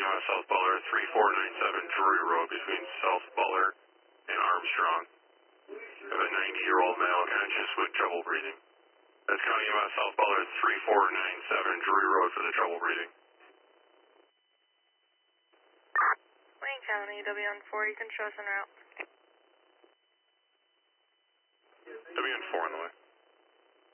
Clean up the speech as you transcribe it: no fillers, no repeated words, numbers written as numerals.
out South Butler 3497 Drury Road between South Butler and Armstrong. Have a 90-year-old male conscious with trouble breathing. That's County out South Butler 3497 Drury Road for the trouble breathing. Wayne County, WN4, you can show us en route. WN4 on the way.